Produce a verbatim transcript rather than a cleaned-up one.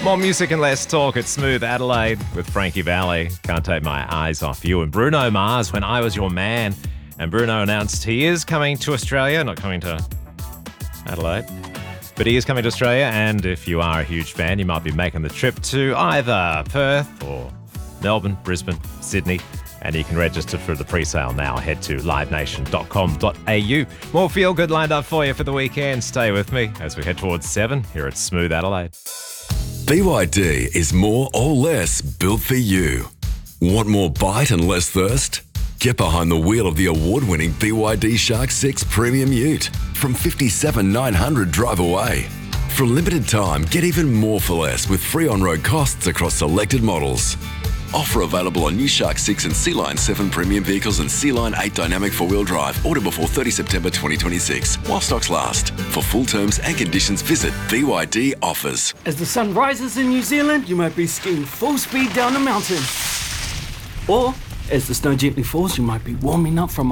More music and less talk at Smooth Adelaide with Frankie Valli. Can't take my eyes off you. And Bruno Mars, When I Was Your Man. And Bruno announced he is coming to Australia, not coming to Adelaide, but he is coming to Australia. And if you are a huge fan, you might be making the trip to either Perth or Melbourne, Brisbane, Sydney. And you can register for the pre-sale now. Head to live nation dot com dot a u. More feel-good lined up for you for the weekend. Stay with me as we head towards seven here at Smooth Adelaide. B Y D is more or less built for you. Want more bite and less thirst? Get behind the wheel of the award-winning B Y D Shark six Premium Ute from fifty-seven thousand nine hundred drive away. For a limited time, get even more for less with free on-road costs across selected models. Offer available on new Shark six and Sea Line seven premium vehicles and Sea Line eight dynamic four-wheel drive. Order before thirtieth September twenty twenty-six while stocks last. For full terms and conditions, visit B Y D Offers. As the sun rises in New Zealand, you might be skiing full speed down a mountain. Or, as the snow gently falls, you might be warming up from